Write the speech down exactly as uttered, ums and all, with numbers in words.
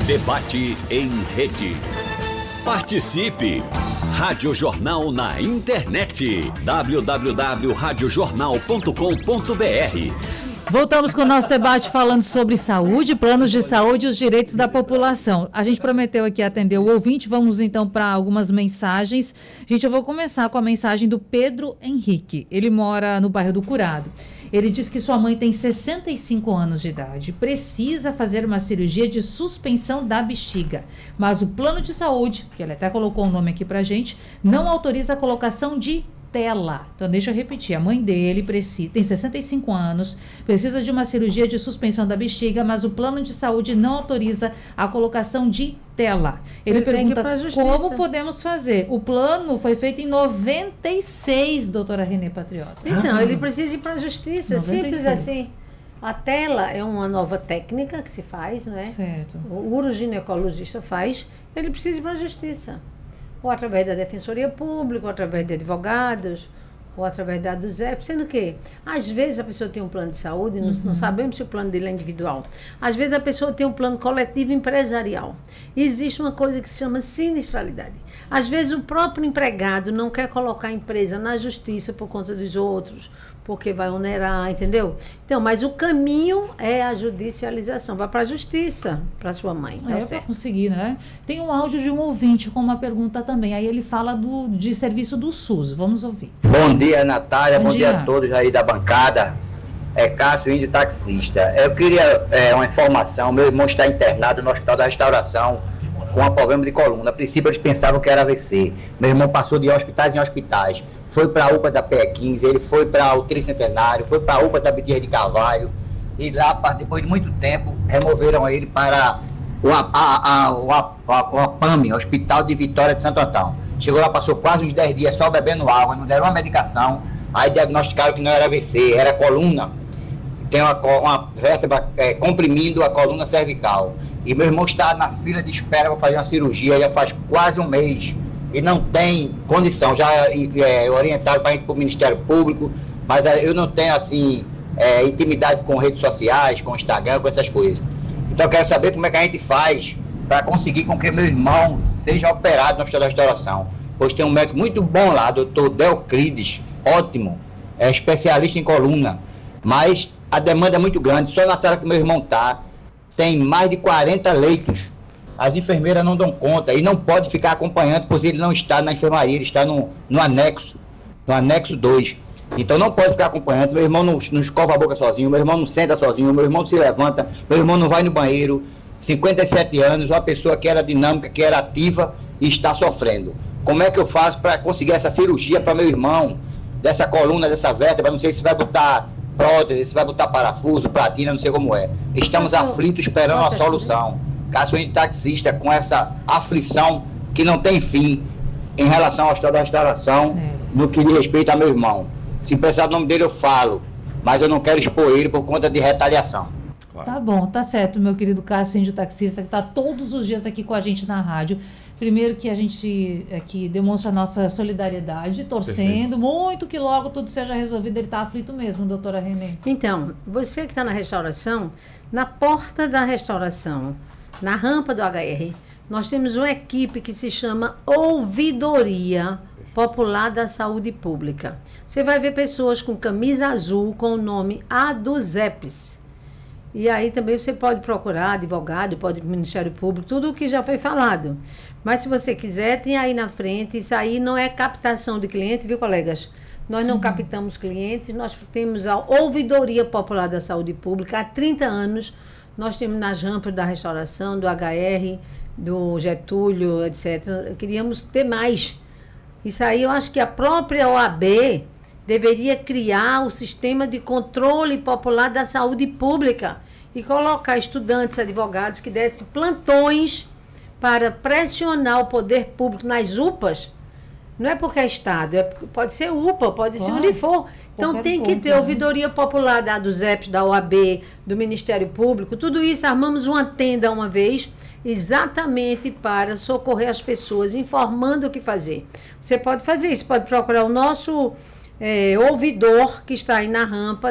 Debate em rede. Participe! Rádio Jornal na internet. w w w ponto rádio jornal ponto com ponto b r. Voltamos com o nosso debate falando sobre saúde, planos de saúde e os direitos da população. A gente prometeu aqui atender o ouvinte, vamos então para algumas mensagens. Gente, eu vou começar com a mensagem do Pedro Henrique. Ele mora no bairro do Curado. Ele diz que sua mãe tem sessenta e cinco anos de idade, precisa fazer uma cirurgia de suspensão da bexiga, mas o plano de saúde, que ele até colocou o nome aqui pra gente, não autoriza a colocação de tela. Então deixa eu repetir, a mãe dele precisa, tem sessenta e cinco anos, precisa de uma cirurgia de suspensão da bexiga, mas o plano de saúde não autoriza a colocação de tela. Ele, Ele pergunta como podemos fazer. O plano foi feito em noventa e seis, doutora Renê Patriota. Então, ele precisa ir para a justiça, simples assim. A tela é uma nova técnica que se faz, não é? Certo. O uroginecologista faz, ele precisa ir para a justiça. Ou através da Defensoria Pública, ou através de advogados, ou através da do Z E P, sendo que, às vezes, a pessoa tem um plano de saúde, não, uhum. não sabemos se o plano dele é individual. Às vezes, a pessoa tem um plano coletivo empresarial. E existe uma coisa que se chama sinistralidade. Às vezes, o próprio empregado não quer colocar a empresa na justiça por conta dos outros, porque vai onerar, entendeu? Então, mas o caminho é a judicialização. Vai para a justiça, para sua mãe. É, é para conseguir, né? Tem um áudio de um ouvinte com uma pergunta também. Aí ele fala do, de serviço do SUS. Vamos ouvir. Bom dia, Natália. Bom, Bom dia. dia a todos aí da bancada. É Cássio, índio taxista. Eu queria é, uma informação. Meu irmão está internado no Hospital da Restauração com um problema de coluna. A princípio eles pensavam que era A V C. Meu irmão passou de hospitais em hospitais. Foi para a U P A da P E quinze, ele foi para o Tricentenário, foi para a U P A da Bezerra de Carvalho, e lá, depois de muito tempo, removeram ele para o, a, a, a, o, a, o APAME, Hospital de Vitória de Santo Antão. Chegou lá, passou quase uns dez dias só bebendo água, não deram uma medicação, aí diagnosticaram que não era A V C, era coluna, tem uma, uma vértebra é, comprimindo a coluna cervical. E meu irmão está na fila de espera para fazer uma cirurgia, já faz quase um mês, e não tem condição, já é, orientaram para a gente para o Ministério Público, mas é, eu não tenho, assim, é, intimidade com redes sociais, com Instagram, com essas coisas. Então eu quero saber como é que a gente faz para conseguir com que meu irmão seja operado no Hospital da Restauração. Pois tem um médico muito bom lá, doutor Delcrides, ótimo, é especialista em coluna, mas a demanda é muito grande. Só na sala que meu irmão está, tem mais de quarenta leitos. As enfermeiras não dão conta e não pode ficar acompanhando, pois ele não está na enfermaria, ele está no, no anexo, no anexo dois. Então não pode ficar acompanhando, meu irmão não, não escova a boca sozinho, meu irmão não senta sozinho, meu irmão não se levanta, meu irmão não vai no banheiro. cinquenta e sete anos, uma pessoa que era dinâmica, que era ativa e está sofrendo. Como é que eu faço para conseguir essa cirurgia para meu irmão, dessa coluna, dessa vértebra? Não sei se vai botar prótese, se vai botar parafuso, platina, não sei como é. Estamos aflitos esperando uma solução. Cássio, índio taxista, com essa aflição que não tem fim em relação ao Hospital da Restauração, no que diz respeito a meu irmão. Se precisar do nome dele, eu falo, mas eu não quero expor ele por conta de retaliação. Claro. Tá bom, tá certo, meu querido Cássio, índio taxista, que está todos os dias aqui com a gente na rádio. Primeiro que a gente aqui demonstra a nossa solidariedade, torcendo Perfeito. muito que logo tudo seja resolvido. Ele está aflito mesmo, doutora Renê. Então, você que está na restauração, na porta da restauração, na rampa do H R, nós temos uma equipe que se chama Ouvidoria Popular da Saúde Pública. Você vai ver pessoas com camisa azul com o nome A D U Z E P S. E aí também você pode procurar advogado, pode ir para o Ministério Público, tudo o que já foi falado. Mas se você quiser, tem aí na frente, isso aí não é captação de cliente, viu, colegas? Nós não uhum. captamos clientes, nós temos a Ouvidoria Popular da Saúde Pública há trinta anos. Nós temos nas rampas da restauração, do H R, do Getúlio, etcétera. Queríamos ter mais. Isso aí eu acho que a própria O A B deveria criar o sistema de controle popular da saúde pública e colocar estudantes, advogados que dessem plantões para pressionar o poder público nas U P As. Não é porque é Estado, é, pode ser U P A, pode ser onde for. Então tem que ter ouvidoria popular da, dos E P S, da O A B, do Ministério Público, tudo isso. Armamos uma tenda uma vez, exatamente para socorrer as pessoas, informando o que fazer. Você pode fazer isso, pode procurar o nosso é, ouvidor que está aí na rampa